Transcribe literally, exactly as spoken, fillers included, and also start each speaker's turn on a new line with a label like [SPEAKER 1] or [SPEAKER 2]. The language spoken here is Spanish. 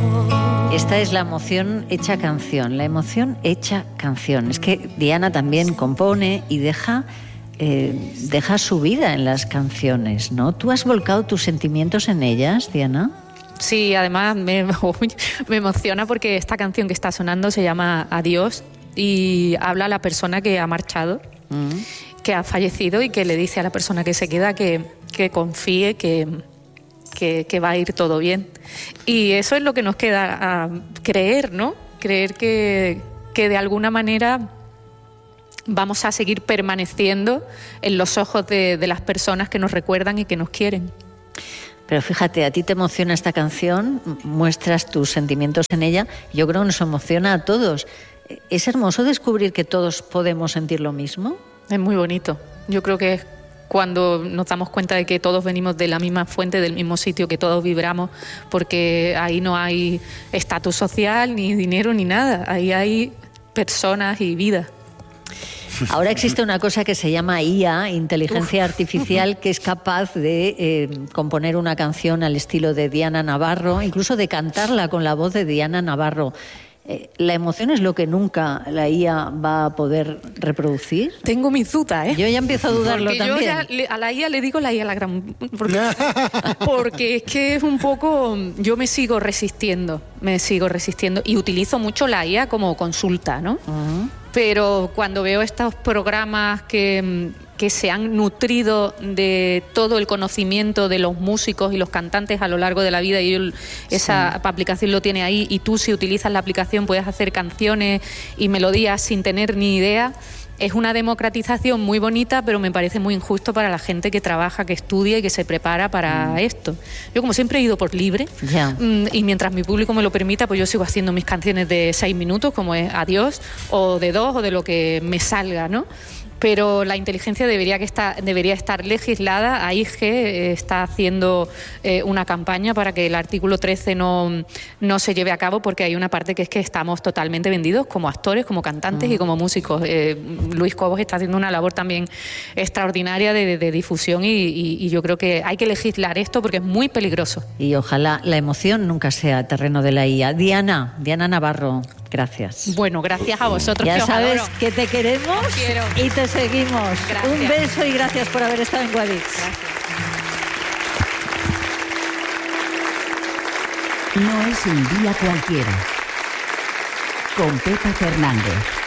[SPEAKER 1] Esta es la emoción hecha canción, la emoción hecha canción. Es que Diana también compone y deja, eh, deja su vida en las canciones, ¿no? ¿Tú has volcado tus sentimientos en ellas, Diana?
[SPEAKER 2] Sí, además me, me emociona porque esta canción que está sonando se llama Adiós y habla a la persona que ha marchado, mm. que ha fallecido y que le dice a la persona que se queda que, que confíe, que... Que, que va a ir todo bien. Y eso es lo que nos queda a creer, ¿no? Creer que, que de alguna manera vamos a seguir permaneciendo en los ojos de, de las personas que nos recuerdan y que nos quieren.
[SPEAKER 1] Pero fíjate, a ti te emociona esta canción, muestras tus sentimientos en ella, yo creo que nos emociona a todos. ¿Es hermoso descubrir que todos podemos sentir lo mismo?
[SPEAKER 2] Es muy bonito. Yo creo que es cuando nos damos cuenta de que todos venimos de la misma fuente, del mismo sitio, que todos vibramos, porque ahí no hay estatus social, ni dinero, ni nada. Ahí hay personas y vida.
[SPEAKER 1] Ahora existe una cosa que se llama I A, inteligencia Uf. artificial, que es capaz de eh, componer una canción al estilo de Diana Navarro, incluso de cantarla con la voz de Diana Navarro. Eh, ¿La emoción es lo que nunca la I A va a poder reproducir?
[SPEAKER 2] Tengo mis dudas, ¿eh?
[SPEAKER 1] Yo ya empiezo a dudarlo
[SPEAKER 2] porque
[SPEAKER 1] también.
[SPEAKER 2] Yo ya le, a la I A le digo la I A la gran... Porque, porque es que es un poco... Yo me sigo resistiendo, me sigo resistiendo y utilizo mucho la I A como consulta, ¿no? Uh-huh. Pero cuando veo estos programas que... que se han nutrido de todo el conocimiento de los músicos y los cantantes a lo largo de la vida y él, esa sí. aplicación lo tiene ahí y tú si utilizas la aplicación puedes hacer canciones y melodías sin tener ni idea. Es una democratización muy bonita, pero me parece muy injusto para la gente que trabaja, que estudia y que se prepara para mm. esto. Yo como siempre he ido por libre yeah. y mientras mi público me lo permita, pues yo sigo haciendo mis canciones de seis minutos, como es Adiós, o de dos, o de lo que me salga, ¿no? Pero la inteligencia debería, que está, debería estar legislada. A I G eh, está haciendo eh, una campaña para que el artículo trece no, no se lleve a cabo porque hay una parte que es que estamos totalmente vendidos como actores, como cantantes uh-huh. y como músicos. Eh, Luis Cobos está haciendo una labor también extraordinaria de, de, de difusión y, y, y yo creo que hay que legislar esto porque es muy peligroso.
[SPEAKER 1] Y ojalá la emoción nunca sea terreno de la I A. Diana, Diana Navarro, gracias.
[SPEAKER 2] Bueno, gracias a vosotros.
[SPEAKER 1] Ya
[SPEAKER 2] que os
[SPEAKER 1] sabes
[SPEAKER 2] adoro.
[SPEAKER 1] que te queremos y te seguimos.
[SPEAKER 2] Gracias.
[SPEAKER 1] Un beso y gracias por haber estado en Guadix.
[SPEAKER 3] No es un día cualquiera. Con Pepa Fernández.